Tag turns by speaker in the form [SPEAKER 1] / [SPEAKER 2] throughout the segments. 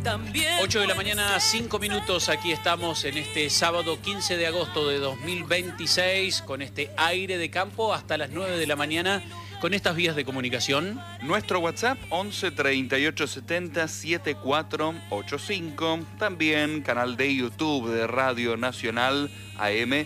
[SPEAKER 1] También
[SPEAKER 2] 8 de la mañana, 5 minutos. Aquí estamos en este sábado 15 de agosto de 2026 con este aire de campo hasta las 9 de la mañana con estas vías de comunicación.
[SPEAKER 3] Nuestro WhatsApp 11 38 70 7485. También canal de YouTube de Radio Nacional AM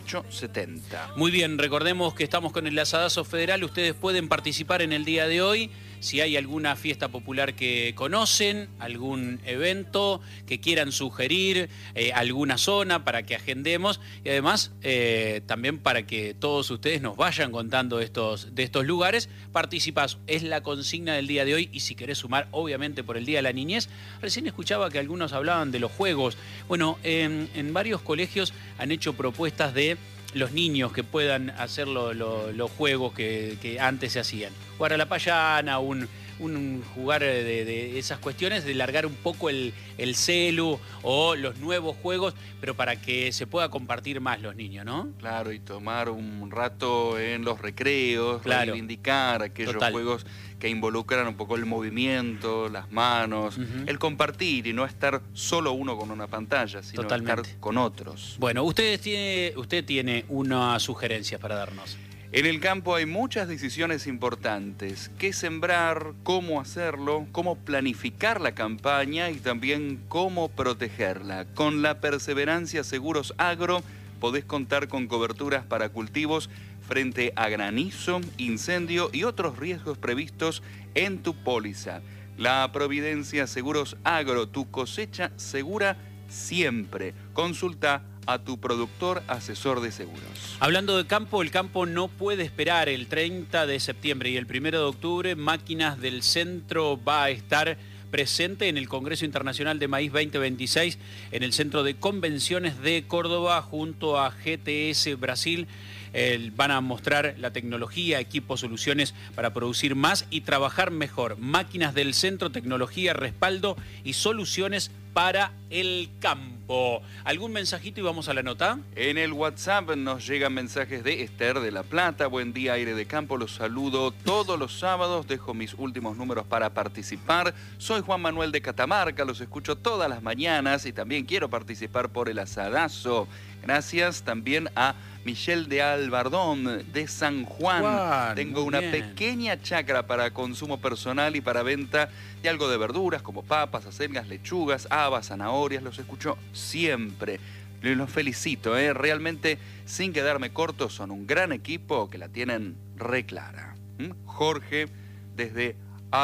[SPEAKER 3] 870.
[SPEAKER 2] Muy bien, recordemos que estamos con el Asadazo Federal. Ustedes pueden participar en el día de hoy. Si hay alguna fiesta popular que conocen, algún evento que quieran sugerir, alguna zona para que agendemos y además también para que todos ustedes nos vayan contando de estos lugares. Participás, es la consigna del día de hoy y si querés sumar, obviamente por el Día de la Niñez. Recién escuchaba que algunos hablaban de los juegos. Bueno, en varios colegios han hecho propuestas de los niños que puedan hacer los juegos que antes se hacían. Jugar a la payana, un jugar de esas cuestiones, de largar un poco el celu o los nuevos juegos, pero para que se pueda compartir más los niños, ¿no?
[SPEAKER 3] Claro, y tomar un rato en los recreos,
[SPEAKER 2] claro,
[SPEAKER 3] reivindicar aquellos juegos que involucran un poco el movimiento, las manos, el compartir y no estar solo uno con una pantalla, sino estar con otros.
[SPEAKER 2] Bueno, usted tiene unas sugerencias para darnos.
[SPEAKER 3] En el campo hay muchas decisiones importantes. ¿Qué sembrar? ¿Cómo hacerlo? ¿Cómo planificar la campaña? Y también cómo protegerla. Con la Perseverancia Seguros Agro podés contar con coberturas para cultivos frente a granizo, incendio y otros riesgos previstos en tu póliza. La Providencia Seguros Agro, tu cosecha segura siempre. Consulta a tu productor asesor de seguros.
[SPEAKER 2] Hablando de campo, el campo no puede esperar. El 30 de septiembre y el 1 de octubre, Máquinas del Centro va a estar presente en el Congreso Internacional de Maíz 2026 en el Centro de Convenciones de Córdoba junto a GTS Brasil. Van a mostrar la tecnología, equipos, soluciones para producir más y trabajar mejor. Máquinas del Centro, tecnología, respaldo y soluciones para el campo. ¿Algún mensajito y vamos a la nota?
[SPEAKER 3] En el WhatsApp nos llegan mensajes de Esther de La Plata. Buen día, aire de campo. Los saludo todos los sábados. Dejo mis últimos números para participar. Soy Juan Manuel de Catamarca. Los escucho todas las mañanas y también quiero participar por el asadazo. Gracias también a Michelle de Albardón de San Juan. Tengo una pequeña chacra para consumo personal y para venta de algo de verduras como papas, acelgas, lechugas, habas, zanahorias. Los escucho siempre. Los felicito, realmente sin quedarme corto, son un gran equipo que la tienen re clara. Jorge desde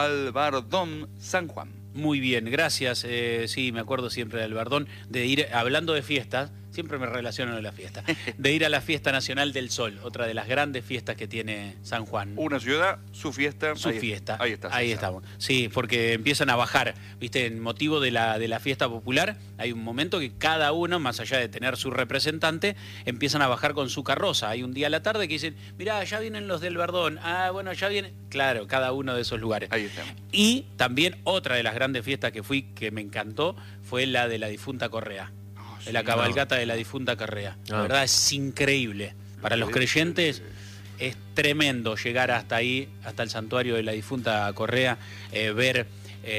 [SPEAKER 3] Albardón, San Juan.
[SPEAKER 2] Muy bien, gracias. Sí, me acuerdo siempre de Albardón, de ir, hablando de fiestas, siempre me relaciono a la fiesta, de ir a la Fiesta Nacional del Sol, otra de las grandes fiestas que tiene San Juan.
[SPEAKER 3] Una ciudad, su fiesta.
[SPEAKER 2] Su fiesta.
[SPEAKER 3] Ahí está.
[SPEAKER 2] Ahí estamos. Sí, porque empiezan a bajar, ¿viste? En motivo de la fiesta popular, hay un momento que cada uno, más allá de tener su representante, empiezan a bajar con su carroza. Hay un día a la tarde que dicen, mirá, ya vienen los del Bardón. Ah, bueno, ya vienen. Claro, cada uno de esos lugares.
[SPEAKER 3] Ahí estamos.
[SPEAKER 2] Y también otra de las grandes fiestas que fui, que me encantó, fue la de la difunta Correa. La cabalgata de la difunta Correa. La verdad es increíble. Para los creyentes es tremendo llegar hasta ahí, hasta el santuario de la difunta Correa, ver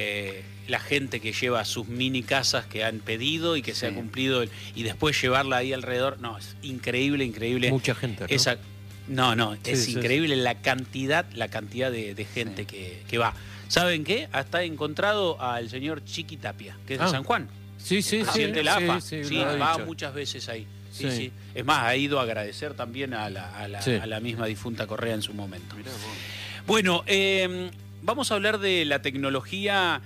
[SPEAKER 2] la gente que lleva sus mini casas que han pedido y que se ha cumplido y después llevarla ahí alrededor. No, es increíble, increíble.
[SPEAKER 4] Mucha gente, ¿no?
[SPEAKER 2] Es increíble la cantidad de gente que va. ¿Saben qué? Hasta he encontrado al señor Chiqui Tapia, que es de San Juan.
[SPEAKER 4] Sí.
[SPEAKER 2] Presidente de la AFA.
[SPEAKER 4] Sí,
[SPEAKER 2] va muchas veces ahí. Sí. Es más, ha ido a agradecer también a la misma difunta Correa en su momento. Bueno, vamos a hablar de la tecnología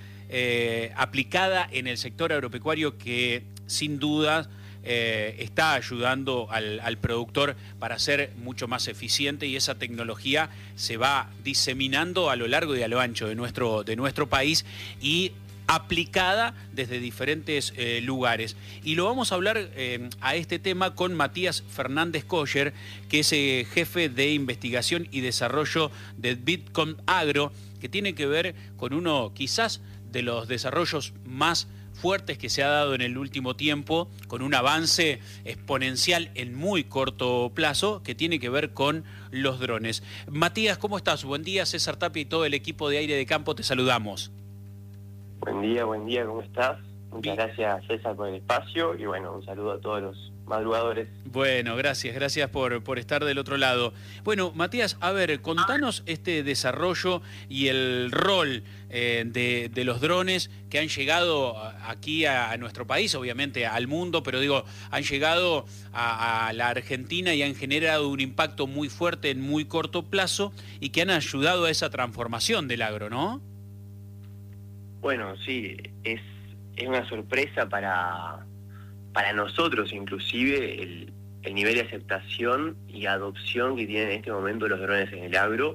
[SPEAKER 2] aplicada en el sector agropecuario que sin duda está ayudando al productor para ser mucho más eficiente y esa tecnología se va diseminando a lo largo y a lo ancho de nuestro país y aplicada desde diferentes lugares. Y lo vamos a hablar a este tema con Matías Fernández Coller, que es jefe de investigación y desarrollo de Bitcom Agro, que tiene que ver con uno quizás de los desarrollos más fuertes que se ha dado en el último tiempo, con un avance exponencial en muy corto plazo, que tiene que ver con los drones. Matías, ¿cómo estás? Buen día, César Tapia y todo el equipo de Aire de Campo, te saludamos.
[SPEAKER 1] Buen día, ¿cómo estás? Muchas gracias, César, por el espacio y bueno, un saludo a todos los madrugadores.
[SPEAKER 2] Bueno, gracias por estar del otro lado. Bueno, Matías, a ver, contanos este desarrollo y el rol de los drones que han llegado aquí a nuestro país, obviamente al mundo, pero digo, han llegado a la Argentina y han generado un impacto muy fuerte en muy corto plazo y que han ayudado a esa transformación del agro, ¿no?
[SPEAKER 1] Bueno, sí, es una sorpresa para nosotros inclusive el nivel de aceptación y adopción que tienen en este momento los drones en el agro.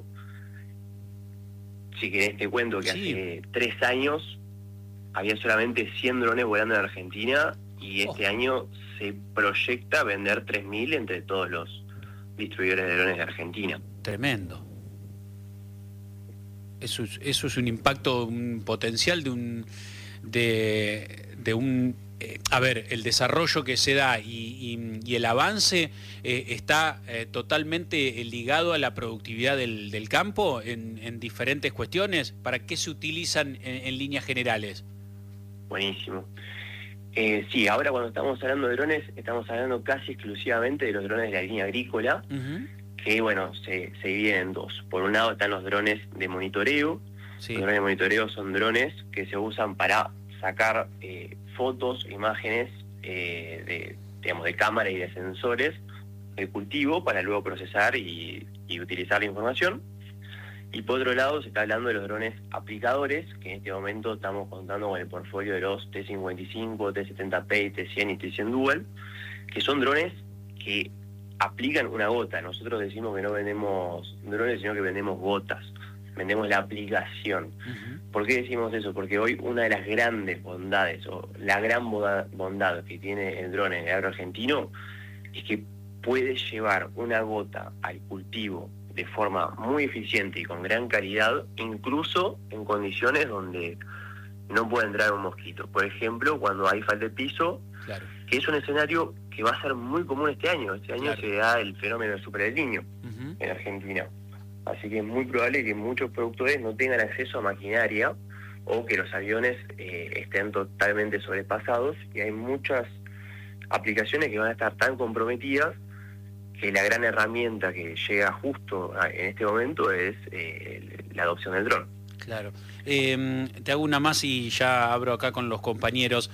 [SPEAKER 1] Si querés te cuento que hace 3 años había solamente 100 drones volando en Argentina y este año se proyecta vender 3.000 entre todos los distribuidores de drones de Argentina.
[SPEAKER 2] Tremendo. Eso es un impacto, un potencial a ver, el desarrollo que se da y el avance está totalmente ligado a la productividad del campo en diferentes cuestiones. ¿Para qué se utilizan en líneas generales?
[SPEAKER 1] Buenísimo. Sí, ahora cuando estamos hablando de drones, estamos hablando casi exclusivamente de los drones de la línea agrícola, que bueno, se dividen en dos. Por un lado están los drones de monitoreo. Sí. Los drones de monitoreo son drones que se usan para sacar fotos, imágenes de cámara y de sensores del cultivo para luego procesar y utilizar la información. Y por otro lado se está hablando de los drones aplicadores, que en este momento estamos contando con el portfolio de los T55, T70P, T100 y T100 Dual, que son drones que aplican una gota. Nosotros decimos que no vendemos drones, sino que vendemos gotas. Vendemos la aplicación. ¿Por qué decimos eso? Porque hoy una de las grandes bondades, o la gran bondad que tiene el drone en el agro argentino, es que puede llevar una gota al cultivo de forma muy eficiente y con gran calidad, incluso en condiciones donde no puede entrar un mosquito. Por ejemplo, cuando hay falta de piso, claro, que es un escenario que va a ser muy común este año. Este año se da el fenómeno del Super El Niño en Argentina. Así que es muy probable que muchos productores no tengan acceso a maquinaria o que los aviones estén totalmente sobrepasados, y hay muchas aplicaciones que van a estar tan comprometidas que la gran herramienta que llega justo en este momento es la adopción del dron.
[SPEAKER 2] Claro. Te hago una más y ya abro acá con los compañeros.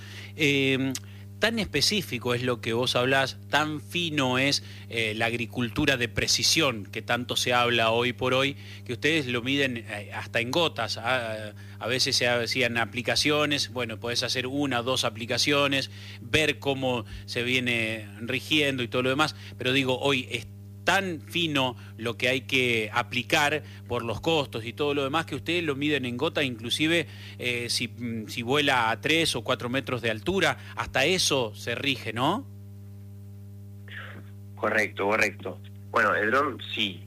[SPEAKER 2] Tan específico es lo que vos hablás, tan fino es la agricultura de precisión que tanto se habla hoy por hoy, que ustedes lo miden hasta en gotas. A veces se hacían aplicaciones, bueno, podés hacer 1 o 2 aplicaciones, ver cómo se viene rigiendo y todo lo demás, pero digo, hoy es tan fino lo que hay que aplicar por los costos y todo lo demás, que ustedes lo miden en gota, inclusive si vuela a 3 o 4 metros de altura, hasta eso se rige, ¿no?
[SPEAKER 1] Correcto. Bueno, el dron sí,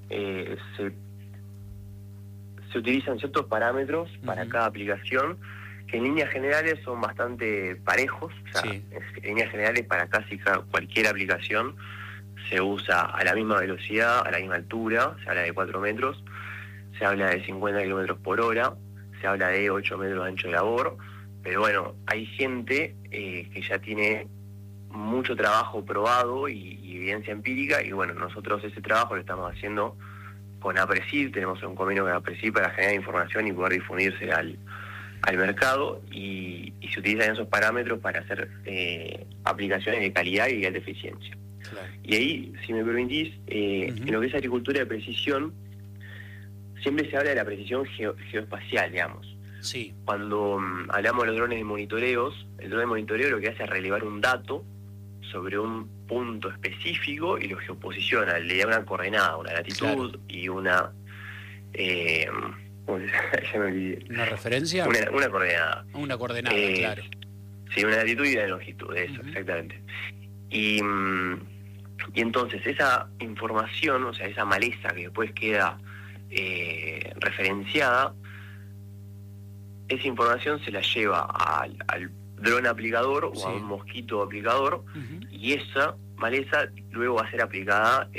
[SPEAKER 1] se utilizan ciertos parámetros para cada aplicación, que en líneas generales son bastante parejos. O sea, en líneas generales para casi cualquier aplicación se usa a la misma velocidad, a la misma altura. Se habla de 4 metros, se habla de 50 kilómetros por hora, se habla de 8 metros de ancho de labor, pero bueno, hay gente que ya tiene mucho trabajo probado y evidencia empírica, y bueno, nosotros ese trabajo lo estamos haciendo con APRESID. Tenemos un convenio con APRESID para generar información y poder difundirse al mercado, y se utilizan esos parámetros para hacer aplicaciones de calidad y de alta eficiencia. Claro. Y ahí, si me permitís, en lo que es agricultura de precisión, siempre se habla de la precisión geoespacial, digamos.
[SPEAKER 2] Sí.
[SPEAKER 1] Cuando hablamos de los drones de monitoreos, el dron de monitoreo lo que hace es relevar un dato sobre un punto específico y lo geoposiciona, le da una coordenada, una latitud, claro, y una... ya me olvidé.
[SPEAKER 2] ¿Una referencia?
[SPEAKER 1] Una coordenada.
[SPEAKER 2] Una coordenada, claro.
[SPEAKER 1] Sí, una latitud y una longitud, eso, exactamente. Y entonces esa información, o sea, esa maleza que después queda referenciada, esa información se la lleva al dron aplicador o a un mosquito aplicador, y esa maleza luego va a ser aplicada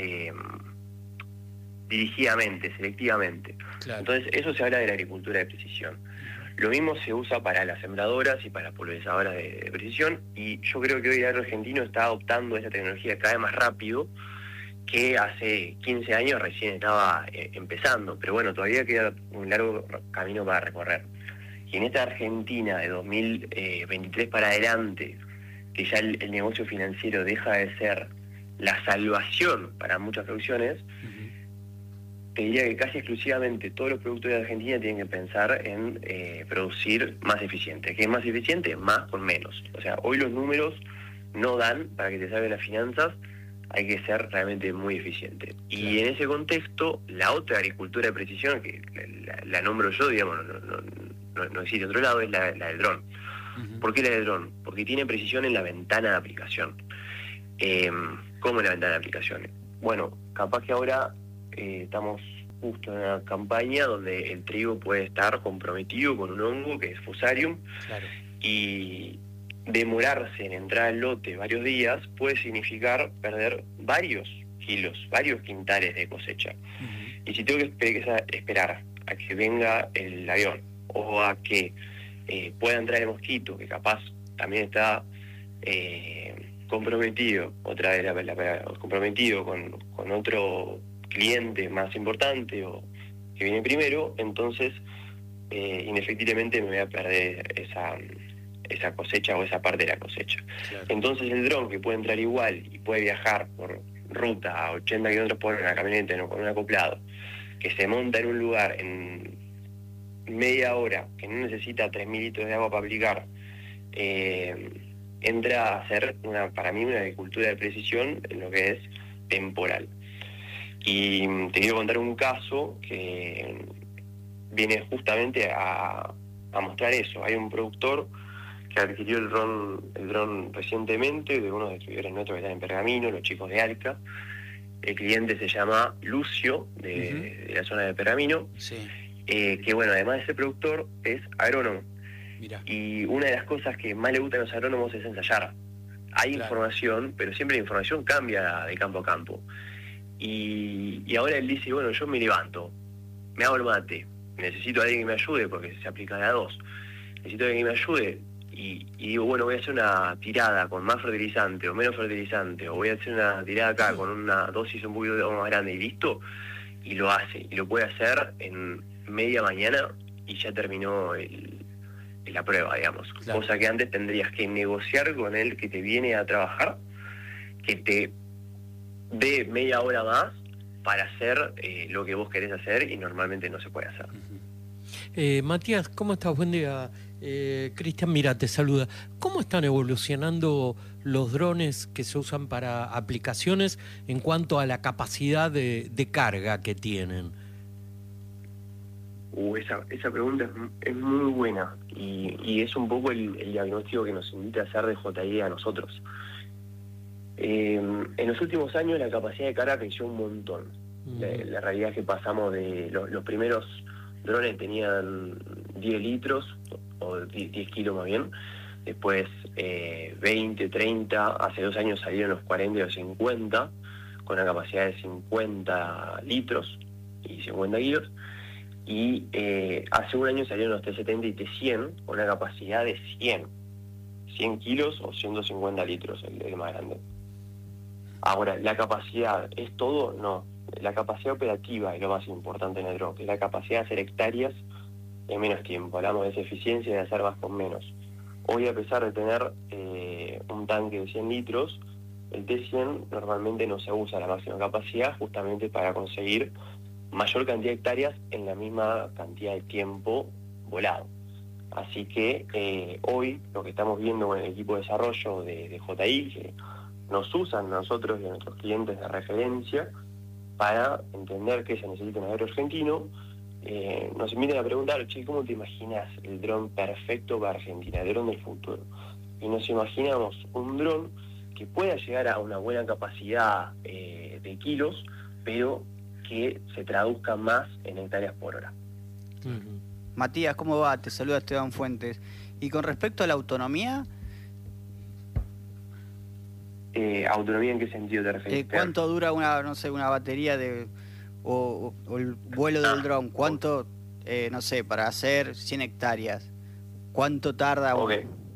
[SPEAKER 1] dirigidamente, selectivamente. Claro. Entonces eso se habla de la agricultura de precisión. Lo mismo se usa para las sembradoras y para pulverizadoras de precisión, y yo creo que hoy el agro argentino está adoptando esa tecnología cada vez más rápido, que hace 15 años recién estaba empezando, pero bueno, todavía queda un largo camino para recorrer. Y en esta Argentina de 2023 para adelante, que ya el negocio financiero deja de ser la salvación para muchas producciones, te diría que casi exclusivamente todos los productores de Argentina tienen que pensar en producir más eficiente. ¿Qué es más eficiente? Más con menos. O sea, hoy los números no dan para que te salven las finanzas, hay que ser realmente muy eficiente. Y en ese contexto, la otra agricultura de precisión, que la nombro yo, digamos, no existe otro lado, es la del dron. ¿Por qué la del dron? Porque tiene precisión en la ventana de aplicación. ¿Cómo en la ventana de aplicación? Bueno, capaz que ahora estamos justo en una campaña donde el trigo puede estar comprometido con un hongo que es Fusarium, y demorarse en entrar al lote varios días puede significar perder varios kilos, varios quintales de cosecha. Y si tengo que esperar a que venga el avión o a que pueda entrar el mosquito, que capaz también está comprometido, otra vez comprometido con otro cliente más importante o que viene primero, entonces inefectiblemente me voy a perder esa cosecha o esa parte de la cosecha. Entonces el dron, que puede entrar igual y puede viajar por ruta a 80 kilómetros por hora en una camioneta, no, con un acoplado, que se monta en un lugar en media hora, que no necesita 3.000 litros de agua para aplicar, entra a ser para mí una agricultura de precisión en lo que es temporal. Y te quiero contar un caso que viene justamente a mostrar eso. Hay un productor que adquirió el dron recientemente de unos distribuidores nuestros que están en Pergamino, los chicos de Alca. El cliente se llama Lucio, de la zona de Pergamino, que bueno, además de ser productor, es agrónomo.
[SPEAKER 2] Mirá.
[SPEAKER 1] Y una de las cosas que más le gustan a los agrónomos es ensayar. Hay información, pero siempre la información cambia de campo a campo. Y ahora él dice, bueno, yo me levanto, me hago el mate, necesito a alguien que me ayude, porque se aplica de a dos. Necesito a alguien que me ayude, y digo, bueno, voy a hacer una tirada con más fertilizante o menos fertilizante, o voy a hacer una tirada acá con una dosis un poquito más grande, y listo, y lo hace, y lo puede hacer en media mañana, y ya terminó la prueba, digamos. Cosa que antes tendrías que negociar con el que te viene a trabajar, que te dé media hora más para hacer lo que vos querés hacer, y normalmente no se puede hacer.
[SPEAKER 5] Matías, ¿cómo estás? Buen día. Cristian, mira, te saluda. ¿Cómo están evolucionando los drones que se usan para aplicaciones en cuanto a la capacidad de carga que tienen?
[SPEAKER 1] Esa pregunta es muy buena, y es un poco el diagnóstico que nos invita a hacer de JI a nosotros. En los últimos años la capacidad de carga creció un montón. La realidad es que pasamos de los primeros drones tenían 10 litros, o 10 kilos más bien, después 20, 30, hace 2 años salieron los 40 y los 50, con una capacidad de 50 litros y 50 kilos, y hace un año salieron los T70 y T100 con una capacidad de 100 kilos o 150 litros, el más grande. Ahora, ¿la capacidad es todo? No. La capacidad operativa es lo más importante en el dron, que es la capacidad de hacer hectáreas en menos tiempo. Hablamos de esa eficiencia y de hacer más con menos. Hoy, a pesar de tener un tanque de 100 litros, el T100 normalmente no se usa a la máxima capacidad, justamente para conseguir mayor cantidad de hectáreas en la misma cantidad de tiempo volado. Así que hoy lo que estamos viendo con el equipo de desarrollo de JI, que nos usan a nosotros y a nuestros clientes de referencia para entender qué se necesita en el agro argentino, nos invitan a preguntar, che, ¿cómo te imaginas el dron perfecto para Argentina, el dron del futuro? Y nos imaginamos un dron que pueda llegar a una buena capacidad de kilos, pero que se traduzca más en hectáreas por hora.
[SPEAKER 6] Matías, ¿cómo va? Te saluda Esteban Fuentes. Y con respecto a la autonomía...
[SPEAKER 1] ¿Autonomía en qué sentido te refieres?
[SPEAKER 6] ¿Cuánto dura una batería o el vuelo del dron? ¿Cuánto no sé, para hacer 100 hectáreas, ¿cuánto tarda?
[SPEAKER 1] Ok.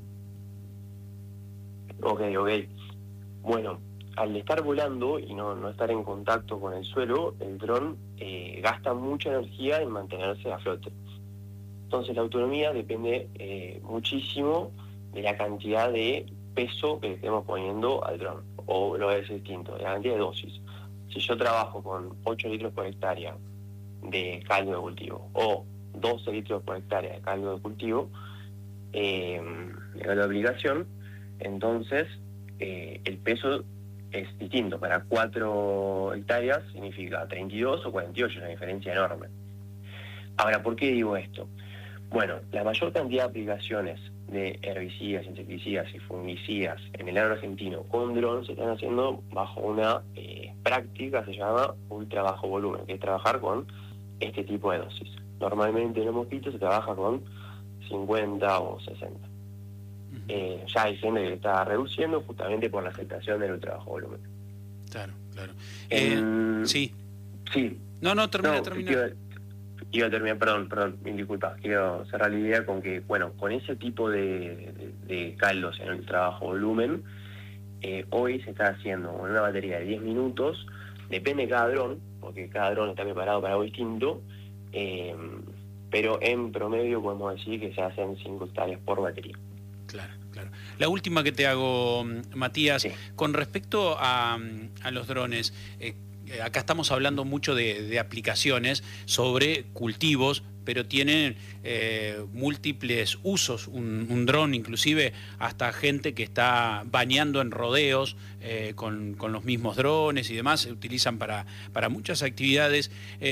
[SPEAKER 1] Bueno, al estar volando y no estar en contacto con el suelo, el dron gasta mucha energía en mantenerse a flote. Entonces la autonomía depende muchísimo de la cantidad de peso que le estemos poniendo al dron, o lo es distinto, de la cantidad de dosis. Si yo trabajo con 8 litros por hectárea de caldo de cultivo o 12 litros por hectárea de caldo de cultivo, de caldo de aplicación, entonces el peso es distinto. Para 4 hectáreas significa 32 o 48, una diferencia enorme. Ahora, ¿por qué digo esto? Bueno, la mayor cantidad de aplicaciones de herbicidas, insecticidas y fungicidas en el agro argentino con dron se están haciendo bajo una práctica, se llama ultra bajo volumen, que es trabajar con este tipo de dosis. Normalmente en los mosquitos se trabaja con 50 o 60. Ya hay gente que le está reduciendo justamente por la aceptación del ultra bajo volumen.
[SPEAKER 2] Claro.
[SPEAKER 1] Sí.
[SPEAKER 2] No, termina.
[SPEAKER 1] Iba a terminar, perdón, disculpa. Quiero cerrar la idea con que, bueno, con ese tipo de caldos en el trabajo volumen, hoy se está haciendo con una batería de 10 minutos, depende de cada dron, porque cada dron está preparado para algo distinto, pero en promedio podemos decir que se hacen 5 hectáreas por batería.
[SPEAKER 2] Claro. La última que te hago, Matías,
[SPEAKER 1] sí.
[SPEAKER 2] Con respecto a los drones, acá estamos hablando mucho de aplicaciones sobre cultivos, pero tienen múltiples usos. Un dron, inclusive hasta gente que está bañando en rodeos con los mismos drones y demás, se utilizan para muchas actividades.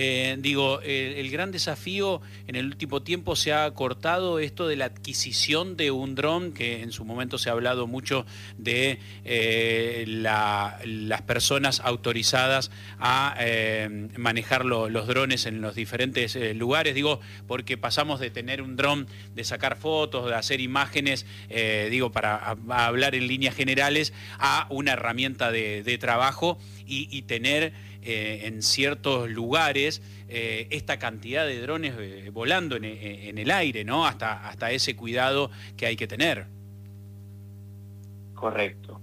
[SPEAKER 2] El gran desafío en el último tiempo se ha acortado esto de la adquisición de un dron, que en su momento se ha hablado mucho de las personas autorizadas a manejar los drones en los diferentes lugares, porque pasamos de tener un dron, de sacar fotos, de hacer imágenes, para hablar en líneas generales, a una herramienta de trabajo y tener en ciertos lugares esta cantidad de drones volando en el aire, ¿no? Hasta ese cuidado que hay que tener.
[SPEAKER 1] Correcto.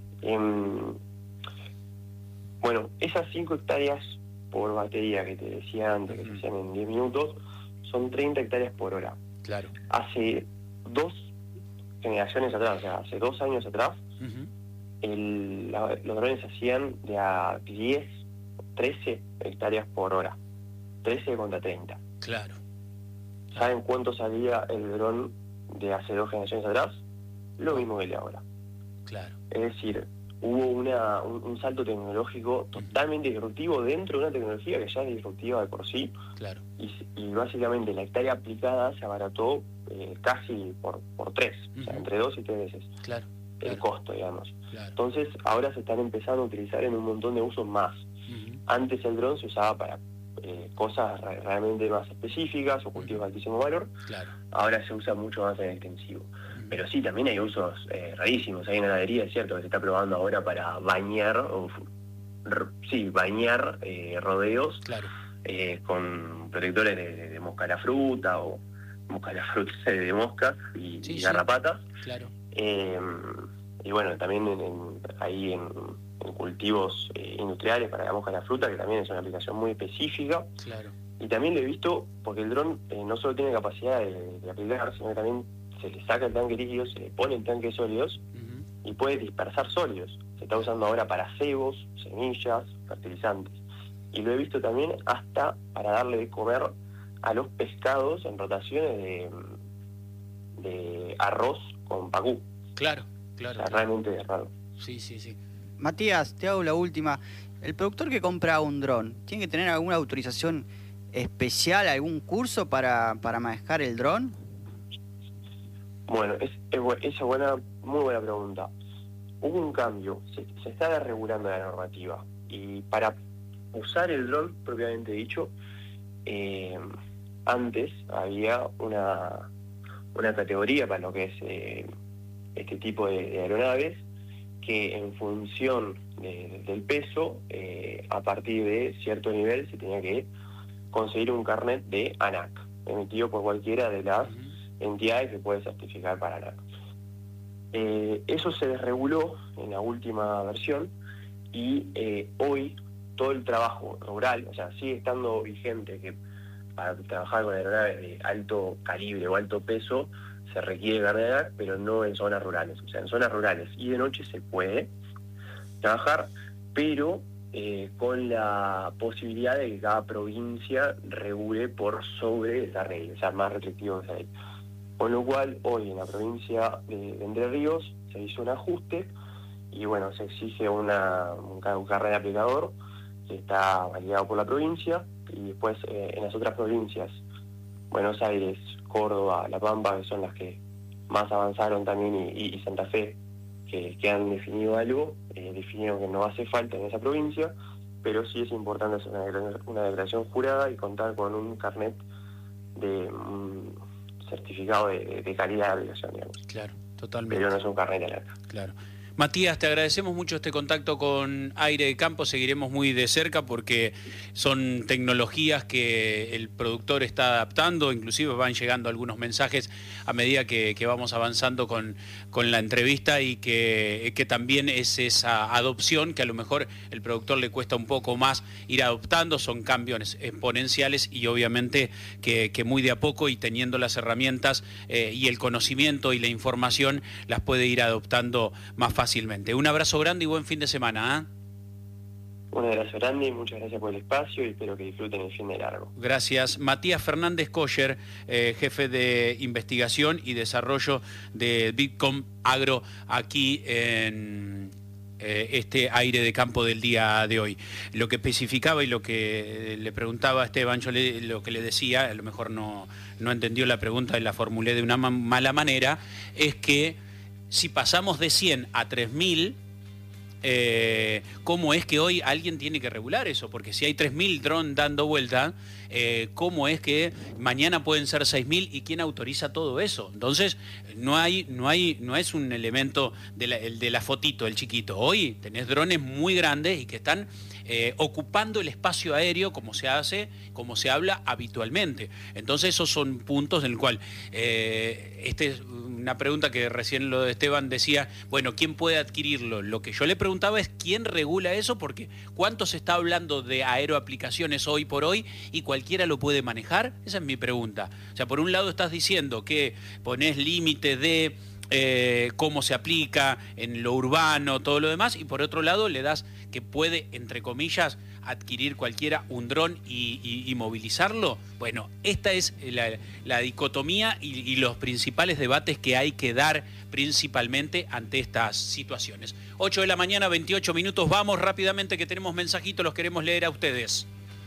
[SPEAKER 1] Bueno, esas 5 hectáreas por batería que te decía antes, que se hacían en 10 minutos, son 30 hectáreas por hora.
[SPEAKER 2] Claro.
[SPEAKER 1] Hace 2 generaciones atrás, o sea, hace 2 años atrás, los drones hacían de a 10, 13 hectáreas por hora. 13 contra 30.
[SPEAKER 2] Claro.
[SPEAKER 1] ¿Saben cuánto salía el dron de hace 2 generaciones atrás? Lo mismo que el de ahora.
[SPEAKER 2] Claro.
[SPEAKER 1] Es decir, hubo un salto tecnológico totalmente disruptivo dentro de una tecnología que ya es disruptiva de por sí.
[SPEAKER 2] Claro.
[SPEAKER 1] Y básicamente la hectárea aplicada se abarató casi por 3, o sea, entre 2 y 3 veces.
[SPEAKER 2] Claro.
[SPEAKER 1] El costo, digamos.
[SPEAKER 2] Claro.
[SPEAKER 1] Entonces, ahora se están empezando a utilizar en un montón de usos más. Antes el dron se usaba para cosas realmente más específicas o cultivos de altísimo valor.
[SPEAKER 2] Claro.
[SPEAKER 1] Ahora se usa mucho más en extensivo. Pero sí, también hay usos rarísimos. Hay una heladería, es cierto, que se está probando ahora para bañar, rodeos,
[SPEAKER 2] claro,
[SPEAKER 1] con protectores de mosca a la fruta o mosca a la fruta de moscas y garrapatas.
[SPEAKER 2] Claro.
[SPEAKER 1] Y bueno, también ahí en cultivos industriales para la mosca a la fruta, que también es una aplicación muy específica.
[SPEAKER 2] Claro.
[SPEAKER 1] Y también lo he visto porque el dron no solo tiene capacidad de aplicar, sino que también se le saca el tanque líquido, se le pone el tanque sólidos y puede dispersar sólidos. Se está usando ahora para cebos, semillas, fertilizantes. Y lo he visto también hasta para darle de comer a los pescados en rotaciones de arroz con pacú.
[SPEAKER 2] Claro.
[SPEAKER 1] O sea, realmente es raro.
[SPEAKER 2] Sí.
[SPEAKER 6] Matías, te hago la última. ¿El productor que compra un dron tiene que tener alguna autorización especial, algún curso para manejar el dron?
[SPEAKER 1] Bueno, esa muy buena pregunta. Hubo un cambio, se está desregulando la normativa y para usar el dron propiamente dicho, antes había una categoría para lo que es este tipo de aeronaves, que en función del peso, a partir de cierto nivel se tenía que conseguir un carnet de ANAC, emitido por cualquiera de las entidades que puede certificar Paraná. Eso se desreguló en la última versión y hoy todo el trabajo rural, o sea, sigue estando vigente que para trabajar con aeronaves de alto calibre o alto peso se requiere carnet, pero no en zonas rurales. O sea, en zonas rurales y de noche se puede trabajar, pero con la posibilidad de que cada provincia regule por sobre esa regla, o sea, más restrictivo que esa ley. Con lo cual, hoy en la provincia de Entre Ríos se hizo un ajuste y bueno, se exige un carnet de aplicador que está validado por la provincia, y después en las otras provincias, Buenos Aires, Córdoba, La Pampa, que son las que más avanzaron también, y Santa Fe, que han definido algo, definieron que no hace falta en esa provincia, pero sí es importante hacer una declaración jurada y contar con un carnet de certificado de calidad de aplicación, digamos.
[SPEAKER 2] Claro, totalmente.
[SPEAKER 1] Pero no es un carnet de alerta.
[SPEAKER 2] Claro. Matías, te agradecemos mucho este contacto con Aire de Campo, seguiremos muy de cerca porque son tecnologías que el productor está adaptando, inclusive van llegando algunos mensajes a medida que vamos avanzando con la entrevista, y que también es esa adopción que a lo mejor el productor le cuesta un poco más ir adoptando, son cambios exponenciales y obviamente que muy de a poco, y teniendo las herramientas y el conocimiento y la información, las puede ir adoptando más fácilmente. Un abrazo grande y buen fin de semana.
[SPEAKER 1] Un abrazo grande y muchas gracias por el espacio y espero que disfruten el fin de largo.
[SPEAKER 2] Gracias. Matías Fernández Coller, jefe de investigación y desarrollo de Bitkom Agro, aquí en este Aire de Campo del día de hoy. Lo que especificaba y lo que le preguntaba a Esteban, yo lo que le decía, a lo mejor no entendió la pregunta y la formulé de una mala manera, es que si pasamos de 100 a 3.000, ¿cómo es que hoy alguien tiene que regular eso? Porque si hay 3.000 drones dando vuelta, ¿cómo es que mañana pueden ser 6.000 y quién autoriza todo eso? Entonces, no es un elemento el de la fotito, el chiquito. Hoy tenés drones muy grandes y que están ocupando el espacio aéreo como se habla habitualmente. Entonces, esos son puntos en el cual es una pregunta que recién lo de Esteban decía, bueno, ¿quién puede adquirirlo? Lo que yo le preguntaba es quién regula eso, porque ¿cuánto se está hablando de aeroaplicaciones hoy por hoy y cualquiera lo puede manejar? Esa es mi pregunta. O sea, por un lado estás diciendo que ponés límite de cómo se aplica en lo urbano, todo lo demás, y por otro lado le das que puede, entre comillas, adquirir cualquiera un dron y movilizarlo. Bueno, esta es la dicotomía y los principales debates que hay que dar principalmente ante estas situaciones. 8 de la mañana, 28 minutos. Vamos rápidamente que tenemos mensajitos, los queremos leer a ustedes.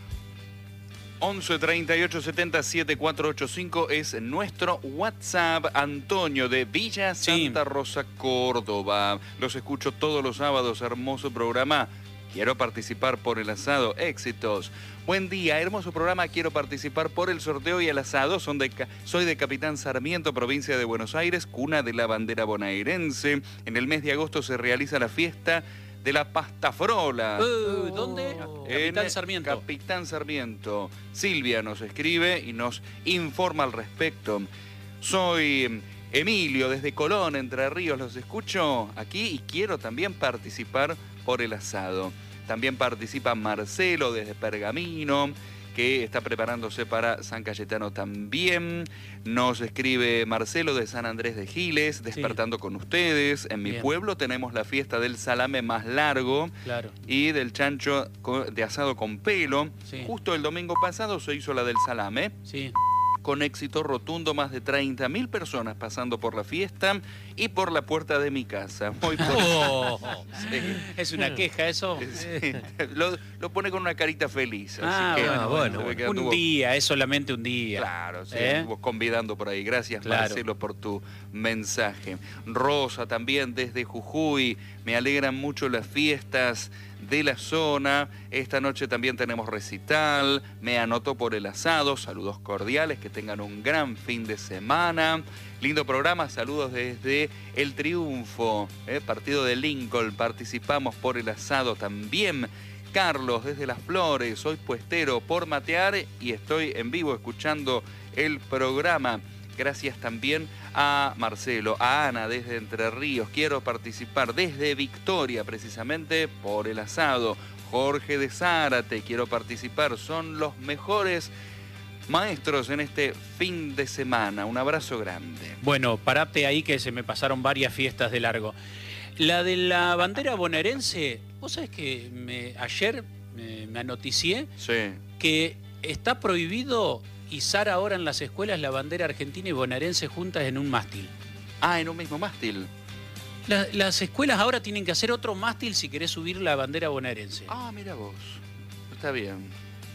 [SPEAKER 3] 11 38 70 7485 es nuestro WhatsApp. Antonio de Villa Santa Rosa, Córdoba. Los escucho todos los sábados, hermoso programa. Quiero participar por el asado. Éxitos. Buen día, hermoso programa. Quiero participar por el sorteo y el asado. Soy de Capitán Sarmiento, provincia de Buenos Aires, cuna de la bandera bonaerense. En el mes de agosto se realiza la fiesta de la pasta frola.
[SPEAKER 2] ¿Dónde? Capitán Sarmiento.
[SPEAKER 3] Capitán Sarmiento. Silvia nos escribe y nos informa al respecto. Soy Emilio desde Colón, Entre Ríos. Los escucho aquí y quiero también participar por el asado. También participa Marcelo desde Pergamino, que está preparándose para San Cayetano también. Nos escribe Marcelo de San Andrés de Giles, despertando con ustedes. En mi pueblo tenemos la fiesta del salame más largo y del chancho de asado con pelo. Justo el domingo pasado se hizo la del salame. Con éxito rotundo, más de 30.000 personas pasando por la fiesta y por la puerta de mi casa.
[SPEAKER 2] ¿Es una queja eso?
[SPEAKER 3] Lo pone con una carita feliz. Así que,
[SPEAKER 2] un día, es solamente un día.
[SPEAKER 3] Claro, estuvo convidando por ahí. Gracias, Marcelo, por tu mensaje. Rosa también desde Jujuy. Me alegran mucho las fiestas de la zona. Esta noche también tenemos recital. Me anoto por el asado. Saludos cordiales, que tengan un gran fin de semana. Lindo programa, saludos desde El Triunfo, partido de Lincoln. Participamos por el asado también. Carlos desde Las Flores, soy puestero por matear y estoy en vivo escuchando el programa. Gracias también a Marcelo, a Ana desde Entre Ríos. Quiero participar desde Victoria, precisamente por el asado. Jorge de Zárate, quiero participar. Son los mejores maestros en este fin de semana. Un abrazo grande.
[SPEAKER 2] Bueno, parate ahí que se me pasaron varias fiestas de largo. La de la bandera bonaerense, vos sabés que ayer me anoticié que está prohibido izar ahora en las escuelas la bandera argentina y bonaerense juntas en un mástil.
[SPEAKER 3] Ah, en un mismo mástil.
[SPEAKER 2] Las escuelas ahora tienen que hacer otro mástil si querés subir la bandera bonaerense.
[SPEAKER 3] Ah, mira vos. Está bien.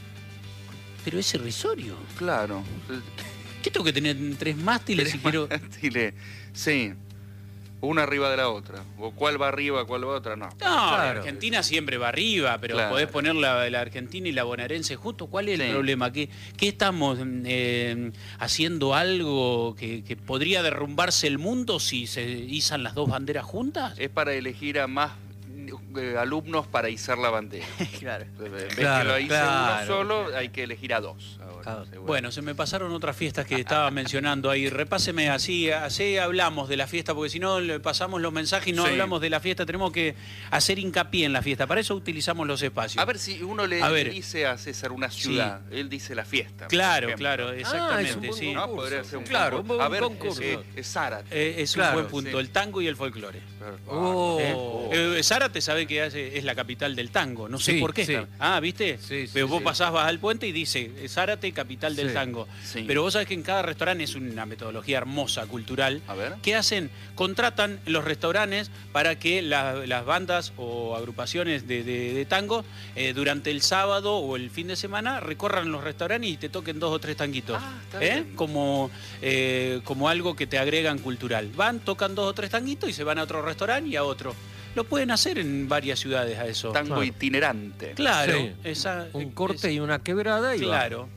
[SPEAKER 2] Pero es irrisorio.
[SPEAKER 3] Claro.
[SPEAKER 2] ¿Qué tengo que tener 3 mástiles si quiero...?
[SPEAKER 3] Mástiles, sí. Una arriba de la otra. O cuál va arriba, cuál va otra, no.
[SPEAKER 2] No, la Argentina siempre va arriba, pero podés poner la Argentina y la bonaerense justo. ¿Cuál es el problema? ¿Qué estamos haciendo algo que podría derrumbarse el mundo si se izan las dos banderas juntas?
[SPEAKER 3] Es para elegir a más alumnos para izar la bandera.
[SPEAKER 6] Claro.
[SPEAKER 3] En vez que lo hice uno solo, hay que elegir a 2.
[SPEAKER 2] Bueno, se me pasaron otras fiestas que estaba mencionando ahí. Repáseme así hablamos de la fiesta, porque si no le pasamos los mensajes y no hablamos de la fiesta. Tenemos que hacer hincapié en la fiesta. Para eso utilizamos los espacios.
[SPEAKER 3] A ver si uno le dice a César una ciudad, él dice la fiesta.
[SPEAKER 2] Claro, exactamente.
[SPEAKER 3] Sí. ¿No? Podría ser un
[SPEAKER 2] concurso.
[SPEAKER 3] A ver,
[SPEAKER 2] concurso.
[SPEAKER 3] Zárate.
[SPEAKER 2] Es un buen punto, el tango y el folclore. Zárate sabe que es la capital del tango, no sé por qué. ¿Viste? Pero vos vas al puente y dice Zárate, capital del tango. Pero vos sabés que en cada restaurante es una metodología hermosa, cultural.
[SPEAKER 3] A ver.
[SPEAKER 2] ¿Qué hacen? Contratan los restaurantes para que las bandas o agrupaciones de tango durante el sábado o el fin de semana recorran los restaurantes y te toquen 2 o 3 tanguitos. Como algo que te agregan cultural. Van, tocan 2 o 3 tanguitos y se van a otro restaurante y a otro. Lo pueden hacer en varias ciudades a eso.
[SPEAKER 3] Tango itinerante.
[SPEAKER 2] Claro.
[SPEAKER 5] Un corte y una quebrada y
[SPEAKER 2] claro.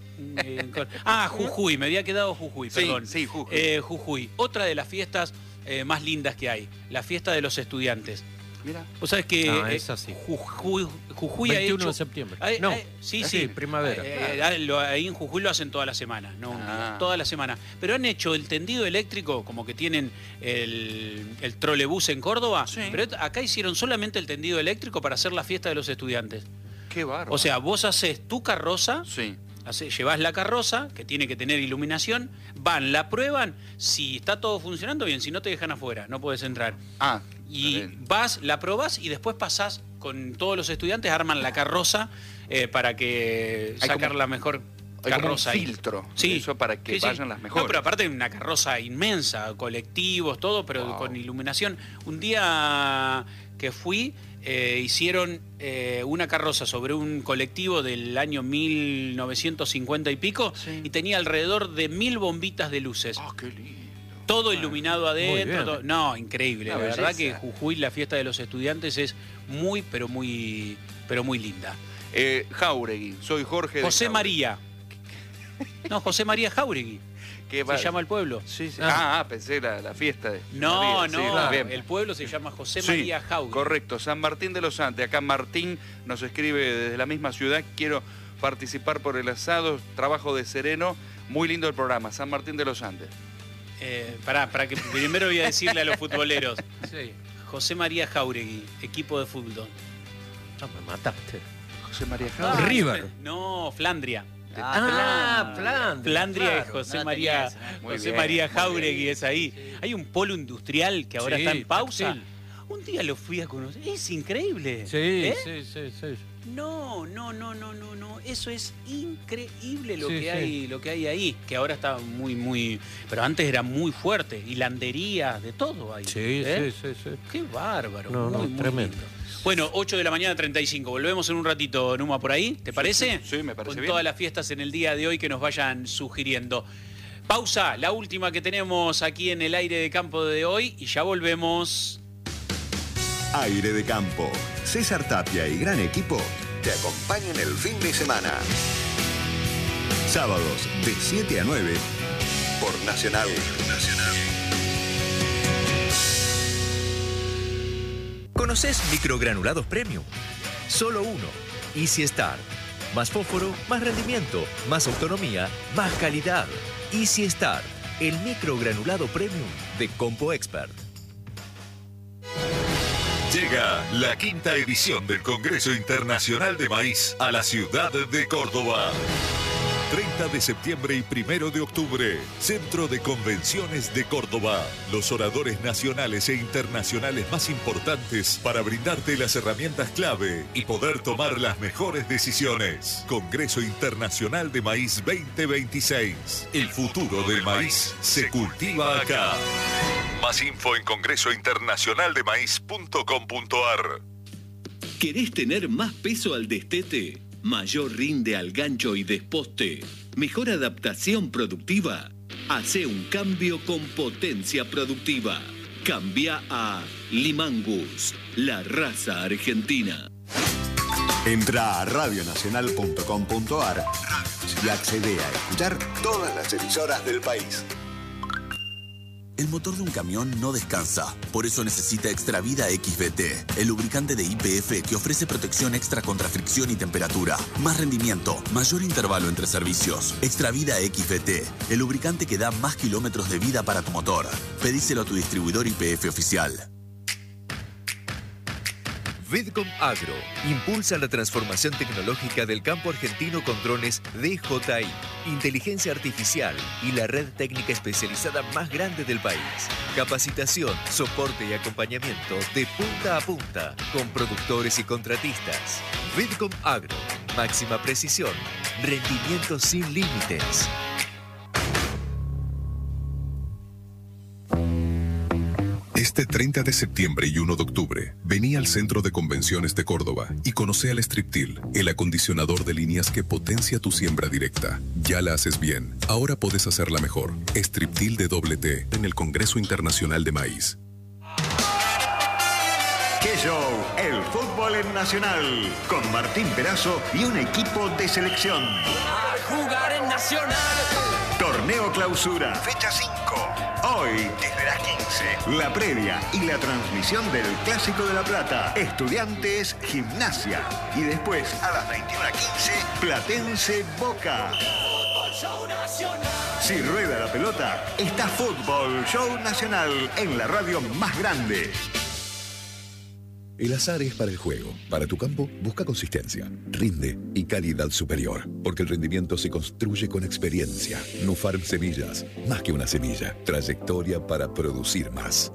[SPEAKER 2] Jujuy, me había quedado Jujuy, perdón.
[SPEAKER 3] Sí, Jujuy.
[SPEAKER 2] Jujuy, otra de las fiestas más lindas que hay, la fiesta de los estudiantes.
[SPEAKER 3] Mira.
[SPEAKER 2] Vos sabés que
[SPEAKER 5] es así.
[SPEAKER 2] Jujuy
[SPEAKER 5] 21 de septiembre.
[SPEAKER 2] Sí,
[SPEAKER 5] primavera.
[SPEAKER 2] Ahí en Jujuy lo hacen toda la semana, toda la semana. Pero han hecho el tendido eléctrico, como que tienen el trolebús en Córdoba, pero acá hicieron solamente el tendido eléctrico para hacer la fiesta de los estudiantes.
[SPEAKER 3] Qué bárbaro.
[SPEAKER 2] O sea, vos haces tu carroza, llevas la carroza, que tiene que tener iluminación, van, la prueban, si está todo funcionando bien, si no te dejan afuera, no puedes entrar. Y vas, la probás y después pasás con todos los estudiantes, arman la carroza para que sacar la mejor carroza.
[SPEAKER 3] Hay como un filtro, eso para que vayan las mejores.
[SPEAKER 2] No, pero aparte una carroza inmensa, colectivos, todo, pero con iluminación. Un día que fui, hicieron una carroza sobre un colectivo del año 1950 y pico y tenía alrededor de 1000 bombitas de luces.
[SPEAKER 3] ¡Qué lindo!
[SPEAKER 2] Todo iluminado adentro. No, increíble. La verdad que Jujuy, la fiesta de los estudiantes, es muy, pero muy linda.
[SPEAKER 3] Jáuregui, soy Jorge de
[SPEAKER 2] José
[SPEAKER 3] Jáuregui.
[SPEAKER 2] María. No, José María Jáuregui. Se llama el pueblo.
[SPEAKER 3] Pensé la fiesta.
[SPEAKER 2] No, el pueblo se llama José María Jáuregui.
[SPEAKER 3] Correcto, San Martín de los Andes. Acá Martín nos escribe desde la misma ciudad. Quiero participar por el asado, trabajo de sereno. Muy lindo el programa, San Martín de los Andes.
[SPEAKER 2] Para que primero voy a decirle a los futboleros. José María Jáuregui, equipo de fútbol.
[SPEAKER 5] Me mataste.
[SPEAKER 3] José María Jáuregui.
[SPEAKER 5] River.
[SPEAKER 2] No, Flandria.
[SPEAKER 5] Flandria
[SPEAKER 2] y José María Jáuregui es ahí. Hay un polo industrial que ahora está en pausa.
[SPEAKER 5] Textil.
[SPEAKER 2] Un día lo fui a conocer. Es increíble.
[SPEAKER 5] Sí.
[SPEAKER 2] No. Eso es increíble lo que hay ahí. Que ahora está muy. Pero antes era muy fuerte. Hilanderías, de todo ahí.
[SPEAKER 5] Sí.
[SPEAKER 2] Qué bárbaro.
[SPEAKER 5] Muy tremendo.
[SPEAKER 2] Lindo. Bueno, 8 de la mañana 35. Volvemos en un ratito, Numa, por ahí. ¿Te parece?
[SPEAKER 3] Sí, me parece
[SPEAKER 2] Con
[SPEAKER 3] bien.
[SPEAKER 2] todas las fiestas en el día de hoy que nos vayan sugiriendo. Pausa, la última que tenemos aquí en el aire de campo de hoy y ya volvemos.
[SPEAKER 7] Aire de campo. César Tapia y gran equipo te acompañan el fin de semana. Sábados de 7 a 9 por Nacional.
[SPEAKER 8] ¿Conoces microgranulados premium? Solo uno, Easy Star. Más fósforo, más rendimiento, más autonomía, más calidad. Easy Start, el microgranulado premium de Compo Expert.
[SPEAKER 7] Llega la 5ª edición del Congreso Internacional de Maíz a la ciudad de Córdoba. 30 de septiembre y 1 de octubre, Centro de Convenciones de Córdoba. Los oradores nacionales e internacionales más importantes para brindarte las herramientas clave y poder tomar las mejores decisiones. Congreso Internacional de Maíz 2026. El futuro del maíz se cultiva acá. Más info en congresointernacionaldemaíz.com.ar.
[SPEAKER 9] ¿Querés tener más peso al destete? ¿Mayor rinde al gancho y desposte? ¿Mejor adaptación productiva? Hace un cambio con potencia productiva. Cambia a Limangus, la raza argentina.
[SPEAKER 7] Entra a radionacional.com.ar y accede a escuchar todas las emisoras del país.
[SPEAKER 10] El motor de un camión no descansa, por eso necesita Extravida XVT, el lubricante de YPF que ofrece protección extra contra fricción y temperatura, más rendimiento, mayor intervalo entre servicios. Extravida XVT, el lubricante que da más kilómetros de vida para tu motor. Pedíselo a tu distribuidor YPF oficial.
[SPEAKER 8] Vidcom Agro impulsa la transformación tecnológica del campo argentino con drones DJI, inteligencia artificial y la red técnica especializada más grande del país. Capacitación, soporte y acompañamiento de punta a punta con productores y contratistas. Vidcom Agro, máxima precisión, rendimiento sin límites.
[SPEAKER 11] Este 30 de septiembre y 1 de octubre, vení al Centro de Convenciones de Córdoba y conoce al Striptil, el acondicionador de líneas que potencia tu siembra directa. Ya la haces bien, ahora podés hacerla mejor. Striptil de T en el Congreso Internacional de Maíz.
[SPEAKER 7] ¡Qué show! El fútbol en Nacional, con Martín Perazo y un equipo de selección.
[SPEAKER 12] A jugar en Nacional.
[SPEAKER 7] Torneo Clausura, fecha 5. Hoy, desde las 15, la previa y la transmisión del Clásico de La Plata. Estudiantes, Gimnasia. Y después, a las 21:15, Platense Boca. Si rueda la pelota, está Fútbol Show Nacional en la radio más grande.
[SPEAKER 13] El azar es para el juego. Para tu campo, busca consistencia, rinde y calidad superior. Porque el rendimiento se construye con experiencia. Nufarm Semillas, más que una semilla. Trayectoria para producir más.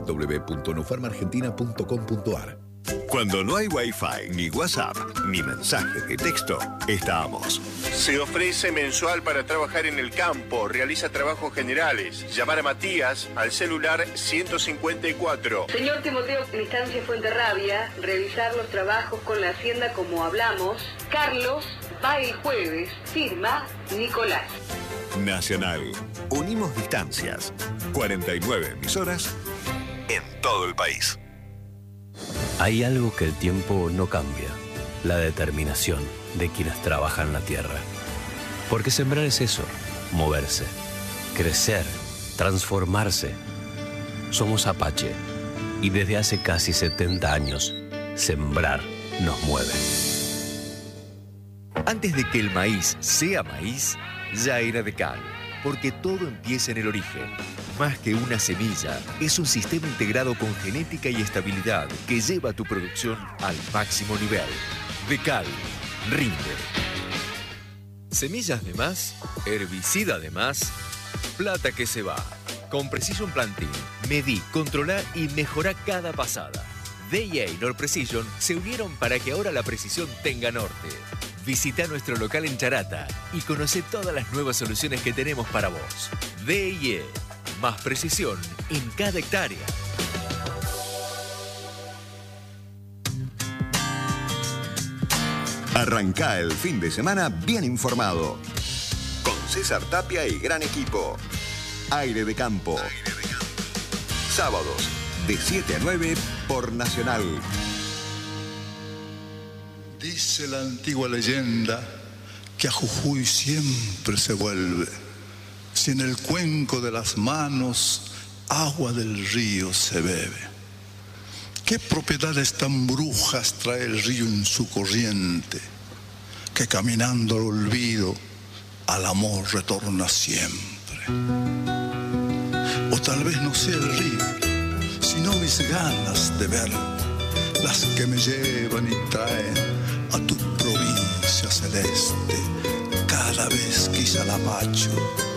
[SPEAKER 13] www.nufarmargentina.com.ar.
[SPEAKER 7] Cuando no hay Wi-Fi, ni WhatsApp, ni mensajes de texto, estamos.
[SPEAKER 14] Se ofrece mensual para trabajar en el campo, realiza trabajos generales. Llamar a Matías al celular 154.
[SPEAKER 15] Señor Timoteo Cristancia Fuenterrabia, revisar los trabajos con la Hacienda como hablamos. Carlos va el jueves, firma Nicolás.
[SPEAKER 7] Nacional. Unimos distancias. 49 emisoras en todo el país.
[SPEAKER 16] Hay algo que el tiempo no cambia, la determinación de quienes trabajan la tierra. Porque sembrar es eso, moverse, crecer, transformarse. Somos Apache y desde hace casi 70 años, sembrar nos mueve.
[SPEAKER 8] Antes de que el maíz sea maíz, ya era Decal, porque todo empieza en el origen. Más que una semilla, es un sistema integrado con genética y estabilidad que lleva tu producción al máximo nivel. Decal, rinde. Semillas de más, herbicida de más, plata que se va. Con Precision Planting, medí, controlá y mejorá cada pasada. DIA y Nord Precision se unieron para que ahora la precisión tenga norte. Visita nuestro local en Charata y conoce todas las nuevas soluciones que tenemos para vos. DIA, más precisión en cada hectárea.
[SPEAKER 7] Arrancá el fin de semana bien informado. Con César Tapia y gran equipo. Aire de Campo. Sábados, de 7 a 9 por Nacional.
[SPEAKER 17] Dice la antigua leyenda que a Jujuy siempre se vuelve. Si en el cuenco de las manos agua del río se bebe. ¿Qué propiedades tan brujas trae el río en su corriente? que caminando al olvido al amor retorna siempre. O tal vez no sea el río, sino mis ganas de ver, las que me llevan y traen a tu provincia celeste, cada vez que Izalapacho